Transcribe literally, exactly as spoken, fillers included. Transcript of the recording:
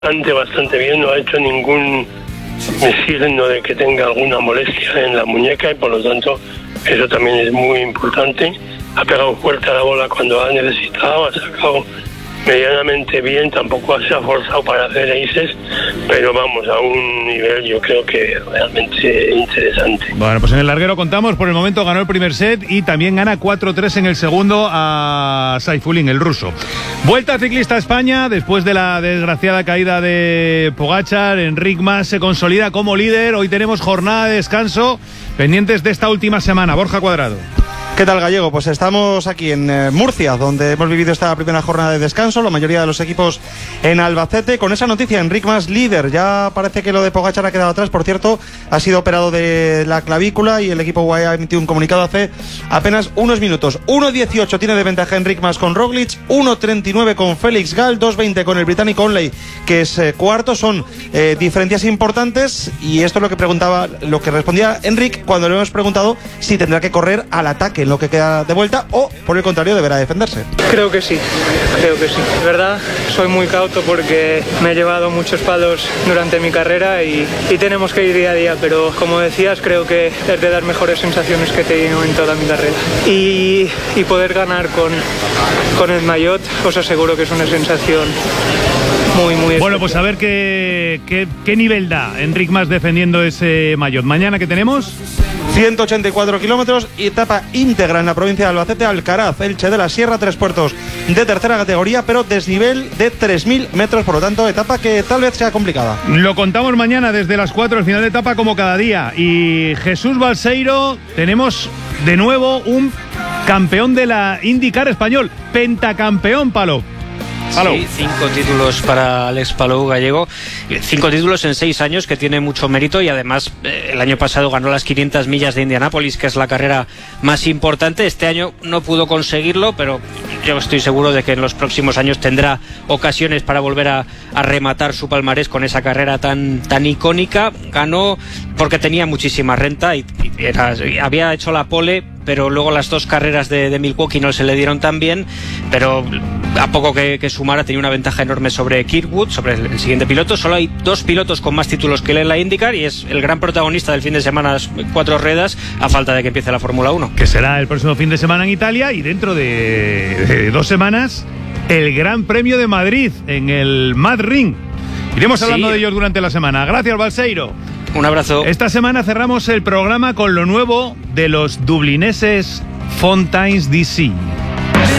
bastante, bastante bien, no ha hecho ningún signo de que tenga alguna molestia en la muñeca y por lo tanto eso también es muy importante. Ha pegado fuerte a la bola cuando ha necesitado, ha sacado medianamente bien, tampoco se ha forzado para hacer aces, pero vamos a un nivel yo creo que realmente interesante. Bueno, pues en el larguero contamos, por el momento ganó el primer set y también gana cuatro tres en el segundo a Saifulin, el ruso. Vuelta ciclista a España, después de la desgraciada caída de Pogačar, Enric Mas se consolida como líder, hoy tenemos jornada de descanso, pendientes de esta última semana. Borja Cuadrado. ¿Qué tal, Gallego? Pues estamos aquí en eh, Murcia, donde hemos vivido esta primera jornada de descanso, la mayoría de los equipos en Albacete. Con esa noticia, Enric Mas líder, ya parece que lo de Pogačar ha quedado atrás. Por cierto, ha sido operado de la clavícula y el equipo U A E ha emitido un comunicado hace apenas unos minutos. uno dieciocho tiene de ventaja Enric Mas con Roglic, uno treinta y nueve con Félix Gall, dos veinte con el británico Onley, que es eh, cuarto. Son eh, diferencias importantes y esto es lo que preguntaba, lo que respondía Enric cuando le hemos preguntado si tendrá que correr al ataque en lo que queda de vuelta o, por el contrario, deberá defenderse. Creo que sí, creo que sí. De verdad, soy muy cauto porque me he llevado muchos palos durante mi carrera y, y tenemos que ir día a día, pero como decías, creo que es de las mejores sensaciones que he tenido en toda mi carrera. Y, y poder ganar con, con el maillot, os aseguro que es una sensación muy, muy especial. Bueno, pues a ver qué, qué, qué nivel da Enric Mas defendiendo ese maillot. Mañana, ¿qué tenemos? ciento ochenta y cuatro kilómetros y etapa íntegra en la provincia de Albacete, Alcaraz, Elche de la Sierra, tres puertos de tercera categoría, pero desnivel de tres mil metros, por lo tanto, etapa que tal vez sea complicada. Lo contamos mañana desde las cuatro, el final de etapa como cada día. Y Jesús Balseiro, tenemos de nuevo un campeón de la IndyCar español, pentacampeón, Palou. Palou. Sí, cinco títulos para Alex Palou, Gallego, cinco títulos en seis años, que tiene mucho mérito, y además eh, el año pasado ganó las quinientas millas de Indianápolis, que es la carrera más importante. Este año no pudo conseguirlo, pero yo estoy seguro de que en los próximos años tendrá ocasiones para volver a, a rematar su palmarés con esa carrera tan, tan icónica. Ganó porque tenía muchísima renta y, y era, había hecho la pole, pero luego las dos carreras de, de Milwaukee no se le dieron tan bien, pero a poco que, que sumara tenía una ventaja enorme sobre Kirkwood, sobre el, el siguiente piloto. Solo hay dos pilotos con más títulos que él en la IndyCar y es el gran protagonista del fin de semana, las cuatro ruedas, a falta de que empiece la Fórmula uno. Que será el próximo fin de semana en Italia, y dentro de, de dos semanas el Gran Premio de Madrid en el Mad Ring. Iremos hablando sí. de ellos durante la semana. Gracias, Balseiro. Un abrazo. Esta semana cerramos el programa con lo nuevo de los dublineses Fountains D C.